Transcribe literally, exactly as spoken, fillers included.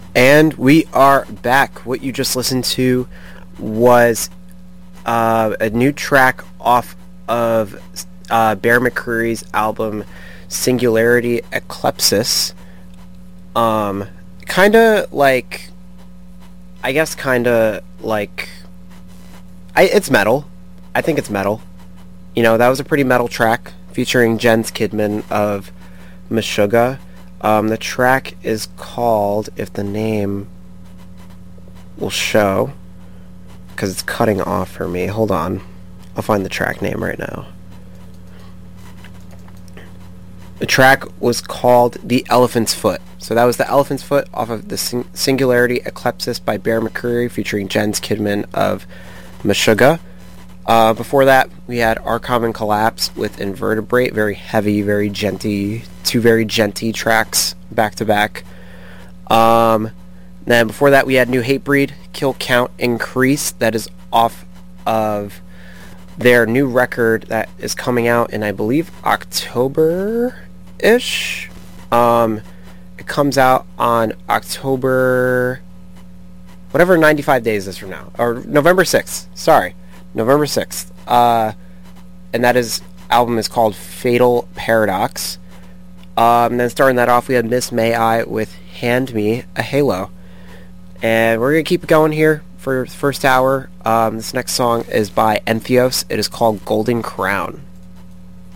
And we are back. What you just listened to was uh, a new track off of uh, Bear McCreary's album Singularity Eclipsis. Um, kind of like, I guess kind of like, I, it's metal. I think it's metal. You know, that was a pretty metal track featuring Jens Kidman of Meshuggah. Um, the track is called, if the name will show, because it's cutting off for me. Hold on. I'll find the track name right now. The track was called The Elephant's Foot. So that was The Elephant's Foot off of the Sing- Singularity Eclipsis by Bear McCreary featuring Jens Kidman of Meshuggah. Uh, before that, we had Our Common Collapse with Invertebrate. Very heavy, very genty. Two very genty tracks back to back. Um, then before that, we had New Hatebreed, Kill Count Increase. That is off of their new record that is coming out in, I believe, October-ish. Um, it comes out on October... whatever ninety-five days is from now. Or November sixth. Sorry. November sixth. Uh, and that is album is called Fatal Paradox. Um, then starting that off, we had Miss May I with Hand Me a Halo. And we're going to keep it going here for the first hour. Um, this next song is by Entheos. It is called Golden Crown.